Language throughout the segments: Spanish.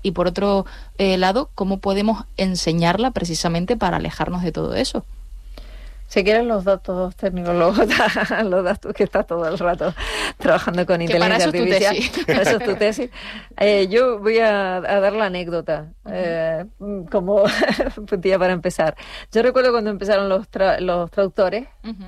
Y por otro lado, ¿cómo podemos enseñarla precisamente para alejarnos de todo eso? Si quieres los datos técnicos, los datos que estás todo el rato trabajando con inteligencia artificial. Para eso es tu tesis. Yo voy a dar la anécdota, como puntilla para empezar. Yo recuerdo cuando empezaron los traductores,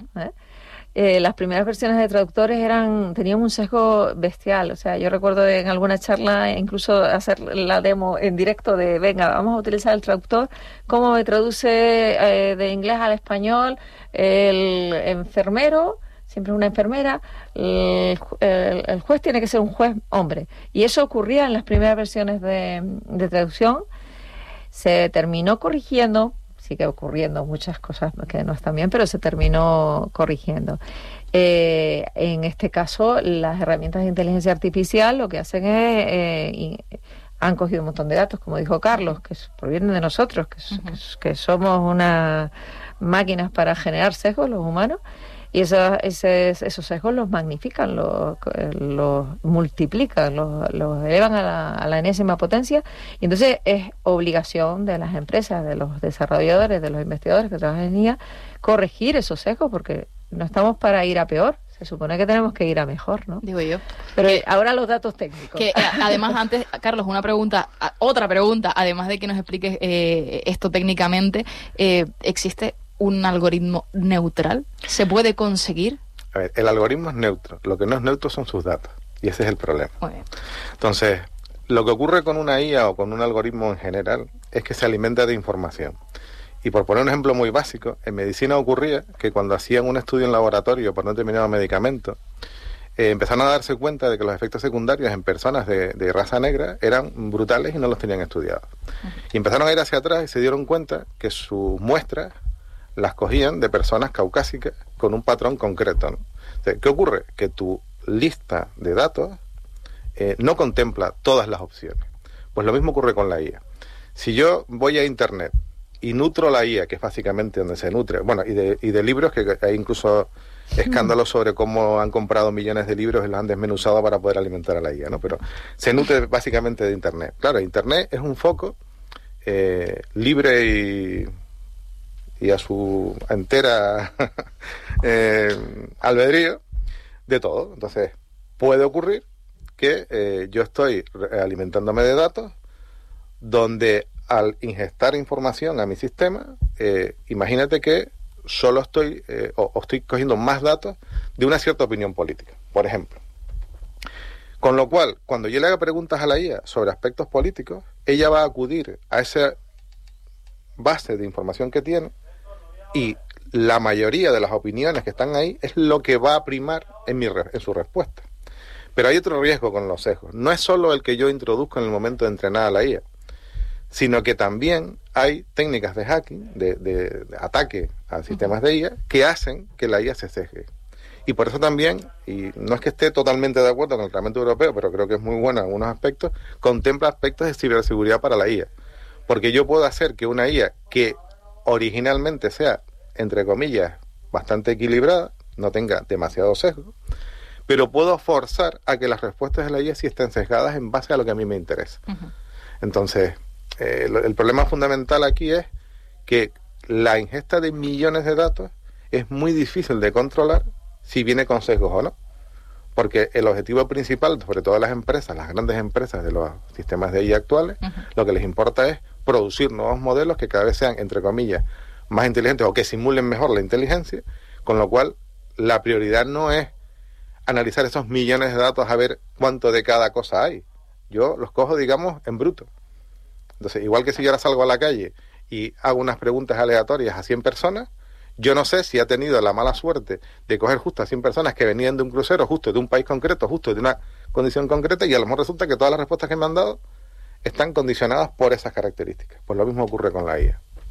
las primeras versiones de traductores tenían un sesgo bestial. O sea, yo recuerdo en alguna charla incluso hacer la demo en directo de, venga, vamos a utilizar el traductor, cómo me traduce de inglés al español el enfermero, siempre una enfermera, el juez tiene que ser un juez hombre. Y eso ocurría en las primeras versiones de traducción. Se terminó corrigiendo. Sigue ocurriendo muchas cosas que no están bien, pero se terminó corrigiendo. En este caso, las herramientas de inteligencia artificial lo que hacen es... han cogido un montón de datos, como dijo Carlos, que provienen de nosotros, que somos unas máquinas para generar sesgos, los humanos, y esos sesgos los magnifican, los multiplican, los elevan a la enésima potencia, y entonces es obligación de las empresas, de los desarrolladores, de los investigadores que trabajan en IA, corregir esos sesgos, porque no estamos para ir a peor. Se supone que tenemos que ir a mejor, ¿no? Digo yo. Pero ahora los datos técnicos. Que además, antes, Carlos, otra pregunta, además de que nos expliques esto técnicamente, ¿existe un algoritmo neutral? ¿Se puede conseguir? A ver, el algoritmo es neutro. Lo que no es neutro son sus datos. Y ese es el problema. Muy bien. Entonces, lo que ocurre con una IA o con un algoritmo en general es que se alimenta de información. Y por poner un ejemplo muy básico, en medicina ocurría que cuando hacían un estudio en laboratorio por un determinado medicamento, empezaron a darse cuenta de que los efectos secundarios en personas de raza negra eran brutales y no los tenían estudiados. Y empezaron a ir hacia atrás y se dieron cuenta que sus muestras las cogían de personas caucásicas con un patrón concreto, ¿no? Entonces, ¿qué ocurre? Que tu lista de datos no contempla todas las opciones. Pues lo mismo ocurre con la IA. Si yo voy a Internet y nutro la IA, que es básicamente donde se nutre, bueno, y de libros, que hay incluso escándalos sobre cómo han comprado millones de libros y los han desmenuzado para poder alimentar a la IA, ¿no? Pero se nutre básicamente de Internet. Claro, Internet es un foco libre y a su entera albedrío de todo. Entonces, puede ocurrir que yo estoy alimentándome de datos donde al ingestar información a mi sistema, imagínate que solo estoy cogiendo más datos de una cierta opinión política, por ejemplo. Con lo cual, cuando yo le haga preguntas a la IA sobre aspectos políticos, ella va a acudir a esa base de información que tiene, y la mayoría de las opiniones que están ahí es lo que va a primar en su respuesta. Pero hay otro riesgo con los sesgos. No es solo el que yo introduzco en el momento de entrenar a la IA, sino que también hay técnicas de hacking, de ataque a sistemas de IA, que hacen que la IA se sesgue. Y por eso también, y no es que esté totalmente de acuerdo con el reglamento europeo, pero creo que es muy bueno en algunos aspectos, contempla aspectos de ciberseguridad para la IA. Porque yo puedo hacer que una IA que originalmente sea, entre comillas, bastante equilibrada, no tenga demasiado sesgo, pero puedo forzar a que las respuestas de la IA sí estén sesgadas en base a lo que a mí me interesa. Entonces, el problema fundamental aquí es que la ingesta de millones de datos es muy difícil de controlar si viene con sesgos o no. Porque el objetivo principal, sobre todo las empresas, las grandes empresas de los sistemas de IA actuales, lo que les importa es producir nuevos modelos que cada vez sean, entre comillas, más inteligentes o que simulen mejor la inteligencia, con lo cual la prioridad no es analizar esos millones de datos a ver cuánto de cada cosa hay. Yo los cojo, digamos, en bruto. Entonces, igual que si yo ahora salgo a la calle y hago unas preguntas aleatorias a 100 personas, yo no sé si ha tenido la mala suerte de coger justo a 100 personas que venían de un crucero, justo de un país concreto, justo de una condición concreta, y a lo mejor resulta que todas las respuestas que me han dado están condicionadas por esas características. Pues lo mismo ocurre con la IA.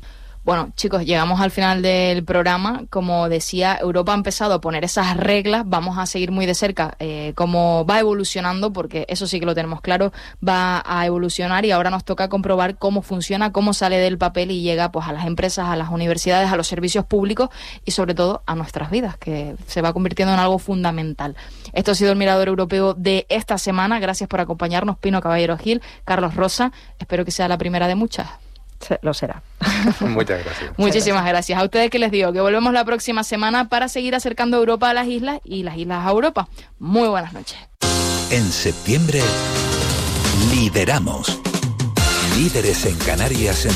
Bueno, chicos, llegamos al final del programa. Como decía, Europa ha empezado a poner esas reglas. Vamos a seguir muy de cerca cómo va evolucionando, porque eso sí que lo tenemos claro, va a evolucionar, y ahora nos toca comprobar cómo funciona, cómo sale del papel y llega pues a las empresas, a las universidades, a los servicios públicos y sobre todo a nuestras vidas, que se va convirtiendo en algo fundamental. Esto ha sido el Mirador Europeo de esta semana. Gracias por acompañarnos, Pino Caballero Gil, Carlos Rosa. Espero que sea la primera de muchas. Lo será. Muchas gracias. Muchísimas gracias. A ustedes, que les digo que volvemos la próxima semana para seguir acercando Europa a las islas y las islas a Europa. Muy buenas noches. En septiembre lideramos. Líderes en Canarias en